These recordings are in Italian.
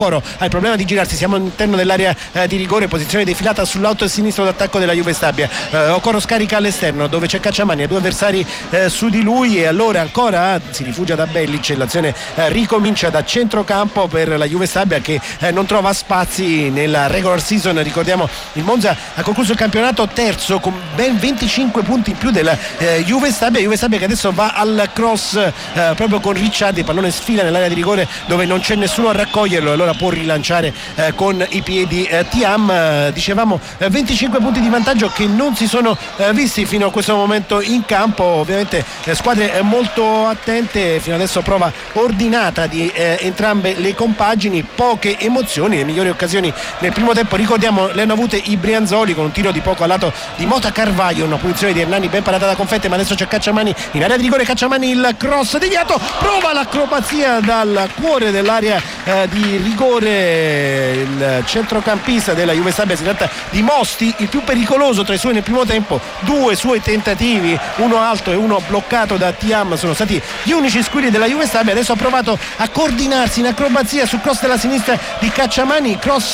ha il problema di girarsi, siamo all'interno dell'area di rigore, posizione defilata sull'auto sinistro d'attacco della Juve Stabia. Okoro scarica all'esterno dove c'è Cacciamani, ha due avversari su di lui e allora ancora si rifugia da Bellic, l'azione ricomincia da centrocampo per la Juve Stabia che non trova spazi nella regular season. Ricordiamo il Monza ha concluso il campionato terzo con ben 25 punti in più della Juve Stabia che adesso va al cross proprio con Ricciardi, pallone sfila nell'area di rigore dove non c'è nessuno a raccoglierlo, allora può rilanciare con i piedi Thiam. Dicevamo 25 punti di vantaggio che non si sono visti fino a questo momento in campo, ovviamente squadre molto attente, fino adesso prova ordinata di entrambe le compagini, poche emozioni, le migliori occasioni nel primo tempo ricordiamo le hanno avute i Brianzoli con un tiro di poco a lato di Mota Carvaio, una punizione di Hernani ben parata da Confetti, ma adesso c'è Cacciamani in area di rigore, Cacciamani il cross deviato, prova l'acrobazia dal cuore dell'area di rigore il centrocampista della Juve Stabia, si tratta di Mosti, il più pericoloso tra i suoi nel primo tempo, due suoi tentativi, uno alto e uno bloccato da Thiam sono stati gli unici squilli della Juve Stabia. Adesso ha provato a coordinarsi in acrobazia sul cross della sinistra di Cacciamani, cross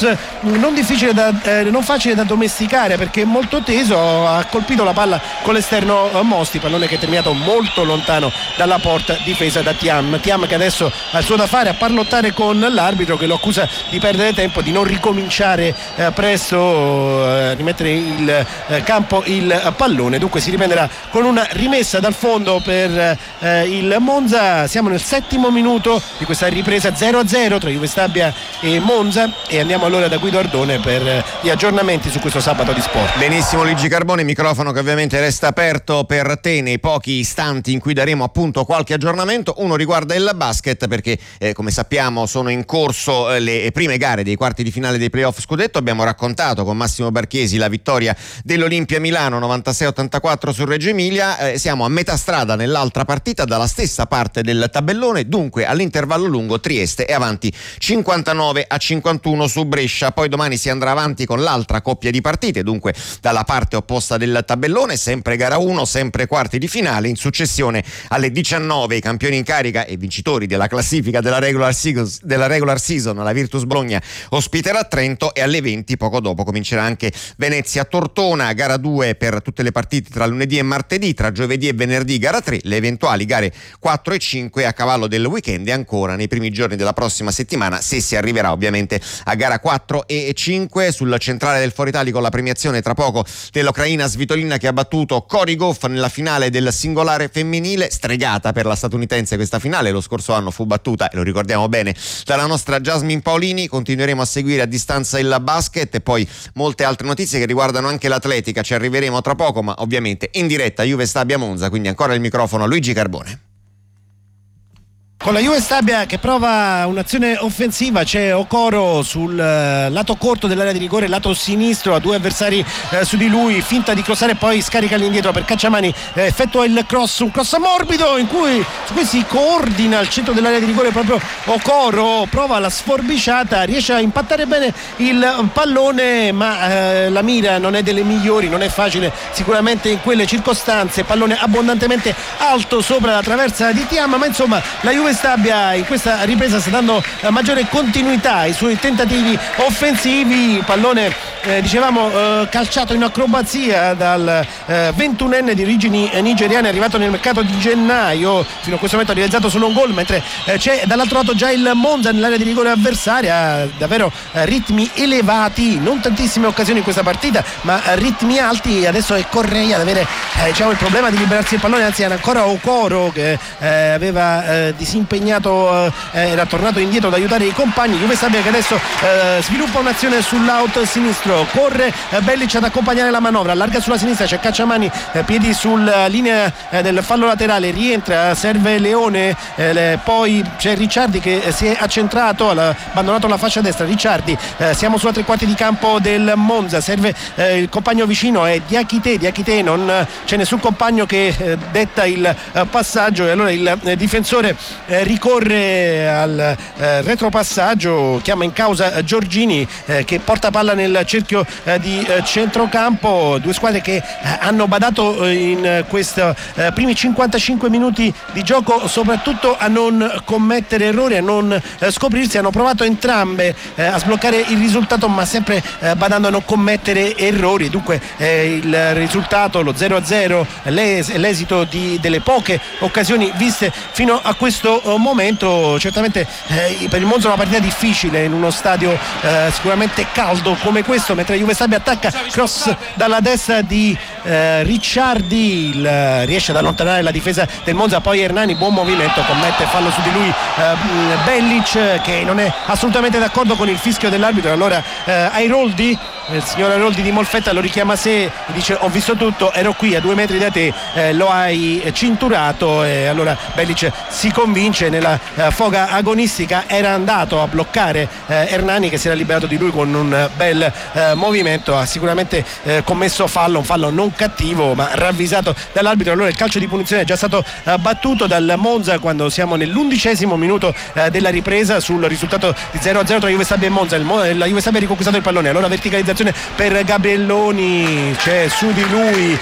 non facile da domesticare perché è molto teso, ha colpito la palla con l'esterno Mosti, pallone che è terminato molto lontano dalla porta difesa da Thiam che adesso ha il suo da fare a parlottare con l'arbitro che lo accusa di perdere tempo, di non ricominciare presto, rimettere il campo il pallone, dunque si riprenderà con una rimessa dal fondo per il Monza. Siamo nel settimo minuto di questa ripresa 0-0 tra Juve Stabia e Monza e andiamo allora da Guido Ardone per gli aggiornamenti su questo sabato di sport. Benissimo Luigi Carbone, microfono che ovviamente resta aperto per te nei pochi istanti in cui daremo appunto qualche aggiornamento. Uno riguarda il basket perché come sappiamo sono in corso le prime gare dei quarti di finale dei playoff scudetto. Abbiamo raccontato con Massimo Barchesi la vittoria dell'Olimpia Milano 96-84 sul Reggio Emilia, siamo a metà strada nell'altra partita dalla stessa parte del tabellone, dunque all'intervallo lungo Trieste è avanti 59-51 su Brescia, poi domani si andrà avanti con l'altra coppia di partite, dunque dalla parte opposta del tabellone, sempre gara 1, sempre quarti di finale, in successione alle 19 i campioni in carica e vincitori della classifica della regular season, la Virtus Bologna ospiterà Trento e alle 20 poco dopo comincerà anche Venezia Tortona, gara 2 per tutte le partite tra lunedì e martedì, tra giovedì e venerdì gara 3, le eventuali gare 4 e 5 a cavallo del weekend e ancora nei primi giorni della prossima settimana, se si arriverà ovviamente a gara 4 e 5. Sul centrale del Foro Italico la premiazione tra poco dell'ucraina Svitolina che ha battuto Cory Gauff nella finale del singolare femminile, stregata per la statunitense questa finale, lo scorso anno fu battuta, e lo ricordiamo bene, dalla nostra Jasmine Paolini. Continueremo a seguire a distanza il basket e poi molte altre notizie che riguardano anche l'atletica, ci arriveremo tra poco, ma ovviamente in diretta Juve Stabia Monza, quindi ancora il microfono a Luigi Carbone. Con la Juve Stabia che prova un'azione offensiva, c'è Okoro sul lato corto dell'area di rigore, lato sinistro, ha due avversari su di lui, finta di crossare, poi scarica all'indietro per Cacciamani, effettua il cross, un cross morbido su cui si coordina al centro dell'area di rigore proprio Okoro, prova la sforbiciata, riesce a impattare bene il pallone, ma la mira non è delle migliori, non è facile sicuramente in quelle circostanze, pallone abbondantemente alto sopra la traversa di Thiam, ma insomma la Juve Stabia in questa ripresa sta dando maggiore continuità ai suoi tentativi offensivi, pallone calciato in acrobazia dal 21enne di origini nigeriane, arrivato nel mercato di gennaio, fino a questo momento ha realizzato solo un gol, mentre c'è dall'altro lato già il Monza nell'area di rigore avversaria, davvero ritmi elevati, non tantissime occasioni in questa partita ma ritmi alti. Adesso è Correia ad avere il problema di liberarsi il pallone, anzi era ancora Okoro che aveva disimpegnato, era tornato indietro ad aiutare i compagni. Juve Stabia che adesso sviluppa un'azione sull'out sinistro, corre Bellic ad accompagnare la manovra, allarga sulla sinistra, c'è Cacciamani, piedi sulla linea del fallo laterale, rientra, serve Leone, poi c'è Ricciardi che si è accentrato, ha abbandonato la fascia destra. Ricciardi, siamo sulla tre quarti di campo del Monza, serve il compagno vicino, è Diachité, non c'è nessun compagno che detta il passaggio e allora il difensore ricorre al retropassaggio, chiama in causa Giorgini che porta palla nel cerchio di centrocampo. Due squadre che hanno badato in questi primi 55 minuti di gioco soprattutto a non commettere errori, a non scoprirsi. Hanno provato entrambe a sbloccare il risultato, ma sempre badando a non commettere errori. Dunque il risultato, lo 0-0, l'esito delle poche occasioni viste fino a questo momento. Certamente per il Monza è una partita difficile in uno stadio sicuramente caldo come questo, mentre Juve Stabia attacca, cross dalla destra di Ricciardi, riesce ad allontanare la difesa del Monza, poi Hernani, buon movimento, commette fallo su di lui Bellic, che non è assolutamente d'accordo con il fischio dell'arbitro. Allora Airoldi, il signor Airoldi di Molfetta, lo richiama a sé, dice: ho visto tutto, ero qui a 2 metri da te, lo hai cinturato. E allora Bellic si convince, nella foga agonistica era andato a bloccare Hernani, che si era liberato di lui con un bel movimento. Ha sicuramente commesso fallo, un fallo non cattivo ma ravvisato dall'arbitro. Allora il calcio di punizione è già stato battuto dal Monza quando siamo nell'11° minuto della ripresa, sul risultato di 0-0 tra Juve Stabia e Monza. La Juve Stabia ha riconquistato il pallone, allora verticalizzazione per Gabrielloni, c'è su di lui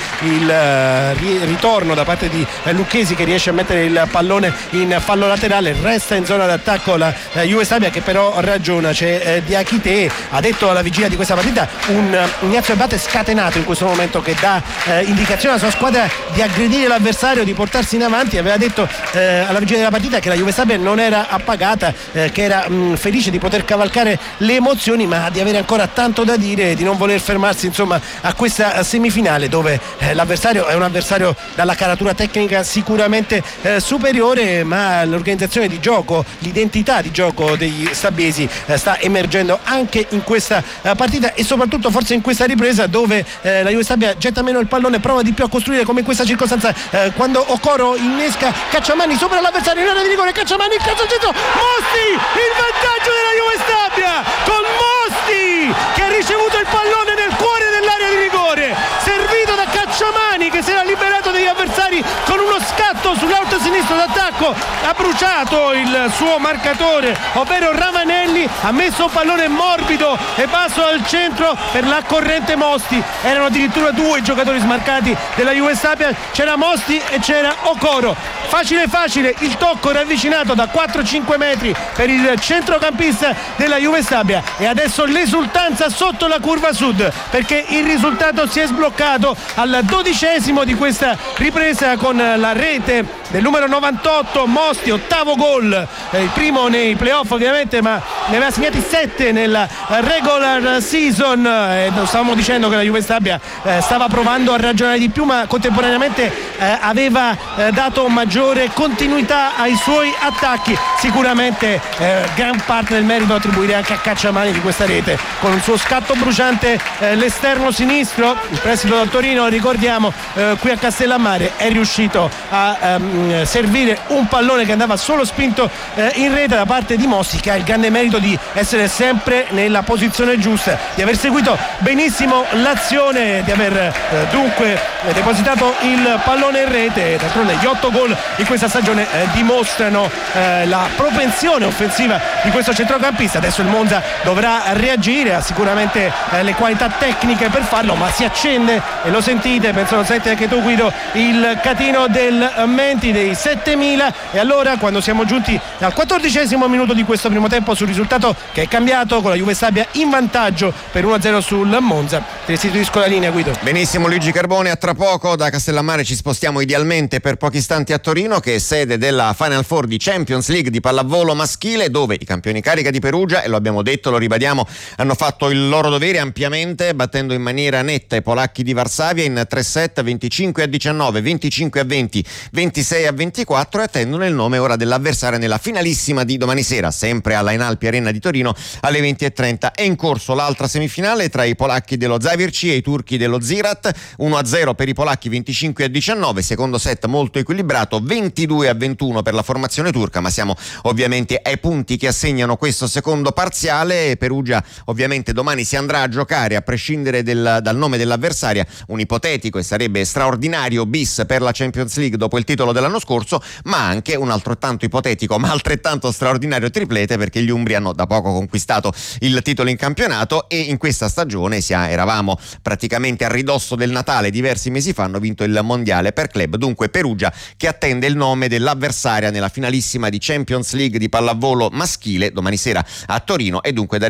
il ritorno da parte di Lucchesi, che riesce a mettere il pallone in fallo laterale. Resta in zona d'attacco la Juve Stabia, che però ragiona. C'è Diakité, ha detto alla vigilia di questa partita un Ignazio Abate scatenato in questo momento, che dà indicazione alla sua squadra di aggredire l'avversario, di portarsi in avanti. Aveva detto alla vigilia della partita che la Juve Stabia non era appagata, che era felice di poter cavalcare le emozioni, ma di avere ancora tanto da dire, di non voler fermarsi insomma a questa semifinale, dove l'avversario è un avversario dalla caratura tecnica sicuramente superiore, ma l'organizzazione di gioco, l'identità di gioco degli stabiesi sta emergendo anche in questa partita, e soprattutto forse in questa ripresa, dove la Juve Stabia getta meno il pallone, prova di più a costruire, come in questa circostanza quando Okoro innesca Cacciamani sopra l'avversario in area di rigore. Cacciamani, il calcio al centro, Mosti, il vantaggio della Juve Stabia con Mosti che ha ricevuto il pallone nel cuore dell'area di rigore, servito da Cacciamani, che si era liberato degli avversari con uno scatto sull'alto sinistro d'attacco. Ha bruciato il suo marcatore, ovvero Ravanelli, ha messo un pallone morbido e basso al centro per la corrente Mosti. Erano addirittura 2 giocatori smarcati della Juve Stabia, c'era Mosti e c'era Okoro. Facile il tocco ravvicinato da 4-5 metri per il centrocampista della Juve Stabia, e adesso l'esultanza sotto la curva sud, perché il risultato si è sbloccato al 12° di questa ripresa con la rete del numero 98 Mosti, 8° gol, il primo nei playoff ovviamente, ma ne aveva segnati 7 nella regular season. Stavamo dicendo che la Juve Stabia stava provando a ragionare di più, ma contemporaneamente aveva dato maggiore continuità ai suoi attacchi. Sicuramente gran parte del merito da attribuire anche a Cacciamani di questa rete, con un suo scatto bruciante l'esterno sinistro, il prestito dal Torino, ricordiamo, qui a Castellammare, è riuscito a servire un pallone che andava solo spinto in rete da parte di Mosti, che ha il grande merito di essere sempre nella posizione giusta, di aver seguito benissimo l'azione, di aver dunque depositato il pallone in rete. D'altronde gli 8 gol di questa stagione dimostrano la propensione offensiva di questo centrocampista. Adesso il Monza dovrà reagire, ha sicuramente le qualità tecniche per farlo, ma si accende, e lo sentite, penso lo senti anche tu Guido, il catino del Menti dei 7000. E allora, quando siamo giunti al 14° minuto di questo primo tempo, sul risultato che è cambiato, con la Juve Stabia in vantaggio per 1-0 sul Monza, ti restituisco la linea Guido. Benissimo Luigi Carbone, a tra poco. Da Castellammare ci spostiamo idealmente per pochi istanti a Torino, che è sede della Final Four di Champions League di pallavolo maschile, dove i campioni carica di Perugia, e lo abbiamo detto, lo ribadiamo, hanno fatto il loro dovere ampiamente, battendo in maniera netta i polacchi di Varsavia in 3-7, 25-19, 25-20, 26-24, e attendono il nome ora dell'avversaria nella finalissima di domani sera, sempre alla Enalpi Arena di di Torino alle 20:30. È in corso l'altra semifinale tra i polacchi dello Zavirci e i turchi dello Zirat, 1-0 per i polacchi, 25-19, secondo set molto equilibrato, 22-21 per la formazione turca, ma siamo ovviamente ai punti che assegnano questo secondo parziale. Perugia ovviamente domani si andrà a giocare, a prescindere dal nome dell'avversaria, un ipotetico e sarebbe straordinario bis per la Champions League dopo il titolo dell'anno scorso, ma anche un altrettanto ipotetico ma altrettanto straordinario triplete, perché gli umbri hanno da poco conquistato il titolo in campionato e in questa stagione eravamo praticamente a ridosso del Natale diversi mesi fa, hanno vinto il mondiale per club. Dunque Perugia che attende il nome dell'avversaria nella finalissima di Champions League di pallavolo maschile domani sera a Torino, e dunque